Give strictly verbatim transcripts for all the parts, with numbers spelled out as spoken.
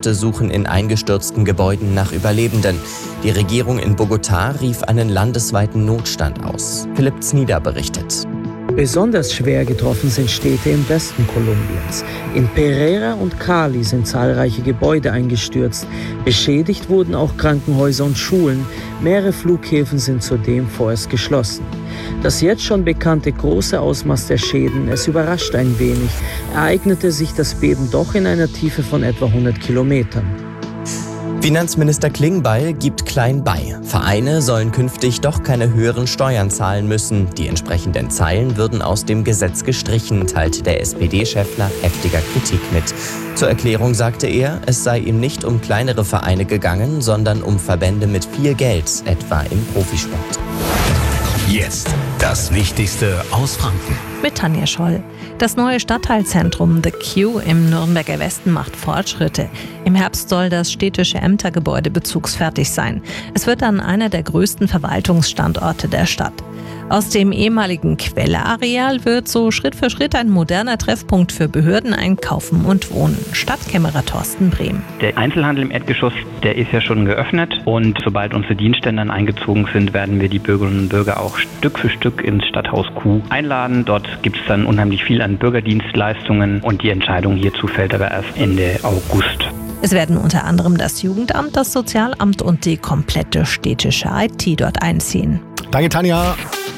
Rettungskräfte suchen in eingestürzten Gebäuden nach Überlebenden. Die Regierung in Bogotá rief einen landesweiten Notstand aus. Philipp Znieder berichtet. Besonders schwer getroffen sind Städte im Westen Kolumbiens. In Pereira und Cali sind zahlreiche Gebäude eingestürzt. Beschädigt wurden auch Krankenhäuser und Schulen. Mehrere Flughäfen sind zudem vorerst geschlossen. Das jetzt schon bekannte große Ausmaß der Schäden, es überrascht ein wenig, ereignete sich das Beben doch in einer Tiefe von etwa hundert Kilometern. Finanzminister Klingbeil gibt klein bei. Vereine sollen künftig doch keine höheren Steuern zahlen müssen. Die entsprechenden Zeilen würden aus dem Gesetz gestrichen, teilte der S P D-Chef nach heftiger Kritik mit. Zur Erklärung sagte er, es sei ihm nicht um kleinere Vereine gegangen, sondern um Verbände mit viel Geld, etwa im Profisport. Jetzt das Wichtigste aus Franken. Mit Tanja Scholl. Das neue Stadtteilzentrum The Q im Nürnberger Westen macht Fortschritte. Im Herbst soll das städtische Ämtergebäude bezugsfertig sein. Es wird dann einer der größten Verwaltungsstandorte der Stadt. Aus dem ehemaligen Quelleareal wird so Schritt für Schritt ein moderner Treffpunkt für Behörden, Einkaufen und Wohnen. Stadtkämmerer Thorsten Brehm. Der Einzelhandel im Erdgeschoss, der ist ja schon geöffnet. Und sobald unsere Dienststände dann eingezogen sind, werden wir die Bürgerinnen und Bürger auch Stück für Stück ins Stadthaus Q einladen. Dort gibt es dann unheimlich viel an Bürgerdienstleistungen und die Entscheidung hierzu fällt aber erst Ende August. Es werden unter anderem das Jugendamt, das Sozialamt und die komplette städtische I T dort einziehen. Danke, Tanja.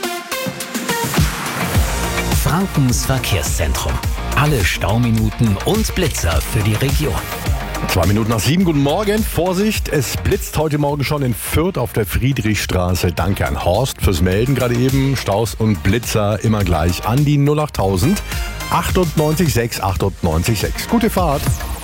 Frankens Verkehrszentrum. Alle Stauminuten und Blitzer für die Region. Zwei Minuten nach sieben, guten Morgen. Vorsicht, es blitzt heute Morgen schon in Fürth auf der Friedrichstraße. Danke an Horst fürs Melden gerade eben. Staus und Blitzer immer gleich an die null acht tausend achtundneunzig sechs achtundneunzig sechs. Gute Fahrt.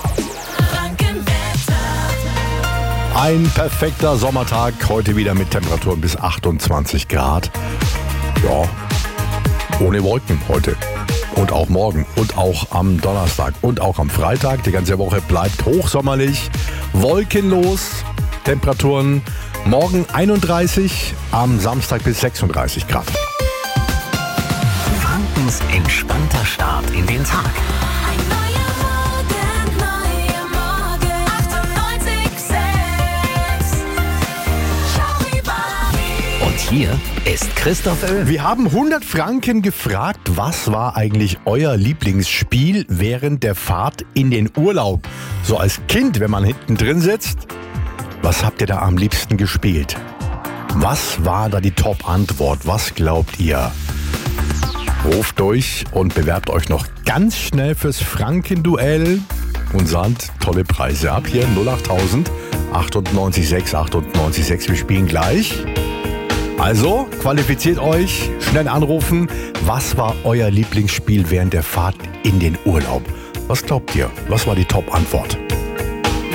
Ein perfekter Sommertag, heute wieder mit Temperaturen bis achtundzwanzig Grad. Ja, ohne Wolken heute. Und auch morgen und auch am Donnerstag und auch am Freitag. Die ganze Woche bleibt hochsommerlich, wolkenlos. Temperaturen morgen einunddreißig, am Samstag bis sechsunddreißig Grad. Frankens entspannter Start in den Tag. Ein neuer Morgen, neuer Morgen. achtundneunzig Komma sechs. Charivari. Und hier ist Christoph Öl. Wir haben hundert Franken gefragt, was war eigentlich euer Lieblingsspiel während der Fahrt in den Urlaub? So als Kind, wenn man hinten drin sitzt. Was habt ihr da am liebsten gespielt? Was war da die Top-Antwort? Was glaubt ihr? Ruft durch und bewerbt euch noch ganz schnell fürs Frankenduell und sandt tolle Preise ab. Hier null acht tausend achtundneunzig sechs achtundneunzig sechs. Wir spielen gleich. Also, qualifiziert euch, schnell anrufen. Was war euer Lieblingsspiel während der Fahrt in den Urlaub? Was glaubt ihr? Was war die Top-Antwort?